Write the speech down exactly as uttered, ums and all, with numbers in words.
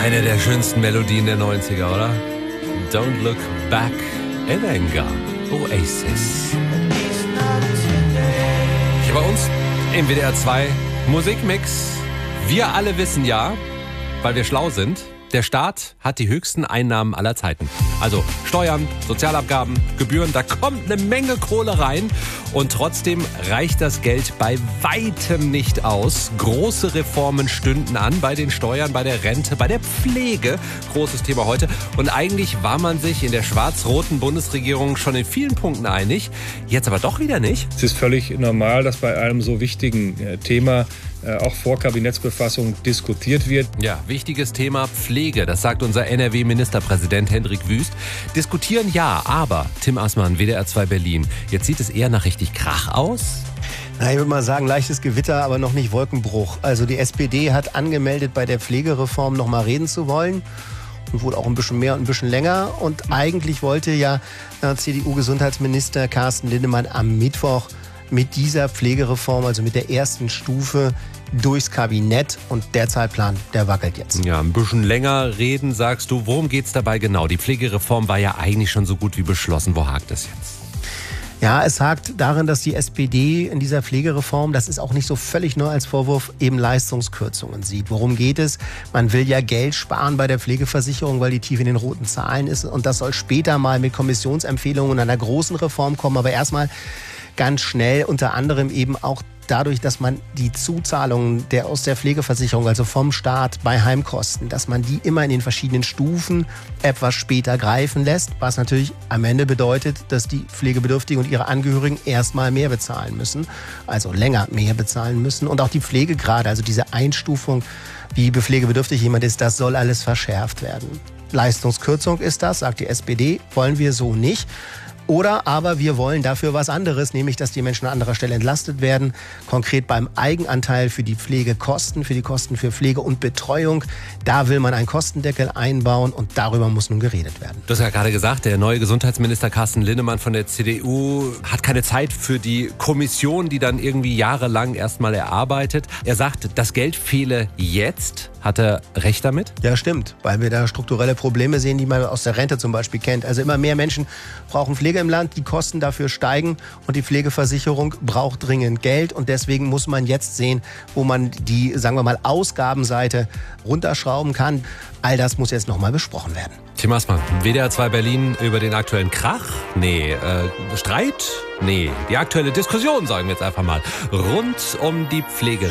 Eine der schönsten Melodien der neunziger, oder? Don't Look Back in Anger. Oasis. Hier bei uns im W D R zwei Musikmix. Wir alle wissen ja, weil wir schlau sind, der Staat hat die höchsten Einnahmen aller Zeiten. Also Steuern, Sozialabgaben, Gebühren, da kommt eine Menge Kohle rein. Und trotzdem reicht das Geld bei weitem nicht aus. Große Reformen stünden an bei den Steuern, bei der Rente, bei der Pflege. Großes Thema heute. Und eigentlich war man sich in der schwarz-roten Bundesregierung schon in vielen Punkten einig. Jetzt aber doch wieder nicht. Es ist völlig normal, dass bei einem so wichtigen Thema auch vor Kabinettsbefassung diskutiert wird. Ja, wichtiges Thema Pflege, das sagt unser N R W-Ministerpräsident Hendrik Wüst. Diskutieren ja, aber Tim Assmann, W D R zwei Berlin, jetzt sieht es eher nach richtig Krach aus? Na, ich würde mal sagen, leichtes Gewitter, aber noch nicht Wolkenbruch. Also die S P D hat angemeldet, bei der Pflegereform noch mal reden zu wollen. Und wohl auch ein bisschen mehr und ein bisschen länger. Und eigentlich wollte ja C D U-Gesundheitsminister Carsten Linnemann am Mittwoch mit dieser Pflegereform, also mit der ersten Stufe, durchs Kabinett. Und der Zeitplan, der wackelt jetzt. Ja, ein bisschen länger reden, sagst du. Worum geht's dabei genau? Die Pflegereform war ja eigentlich schon so gut wie beschlossen. Wo hakt es jetzt? Ja, es hakt darin, dass die S P D in dieser Pflegereform, das ist auch nicht so völlig neu als Vorwurf, eben Leistungskürzungen sieht. Worum geht es? Man will ja Geld sparen bei der Pflegeversicherung, weil die tief in den roten Zahlen ist. Und das soll später mal mit Kommissionsempfehlungen und einer großen Reform kommen. Aber erstmal ganz schnell, unter anderem eben auch dadurch, dass man die Zuzahlungen der aus der Pflegeversicherung, also vom Staat bei Heimkosten, dass man die immer in den verschiedenen Stufen etwas später greifen lässt, was natürlich am Ende bedeutet, dass die Pflegebedürftigen und ihre Angehörigen erstmal mehr bezahlen müssen, also länger mehr bezahlen müssen. Und auch die Pflegegrade, also diese Einstufung, wie pflegebedürftig jemand ist, das soll alles verschärft werden. Leistungskürzung ist das, sagt die S P D, wollen wir so nicht. Oder aber wir wollen dafür was anderes, nämlich dass die Menschen an anderer Stelle entlastet werden. Konkret beim Eigenanteil für die Pflegekosten, für die Kosten für Pflege und Betreuung. Da will man einen Kostendeckel einbauen und darüber muss nun geredet werden. Du hast ja gerade gesagt, der neue Gesundheitsminister Carsten Linnemann von der C D U hat keine Zeit für die Kommission, die dann irgendwie jahrelang erstmal erarbeitet. Er sagt, das Geld fehle jetzt. Hat er recht damit? Ja, stimmt, weil wir da strukturelle Probleme sehen, die man aus der Rente zum Beispiel kennt. Also immer mehr Menschen brauchen Pflege im Land, die Kosten dafür steigen und die Pflegeversicherung braucht dringend Geld. Und deswegen muss man jetzt sehen, wo man die, sagen wir mal, Ausgabenseite runterschrauben kann. All das muss jetzt nochmal besprochen werden. Tim Assmann, W D R zwei Berlin über den aktuellen Krach? Nee, äh, Streit? Nee, die aktuelle Diskussion, sagen wir jetzt einfach mal, rund um die Pflege.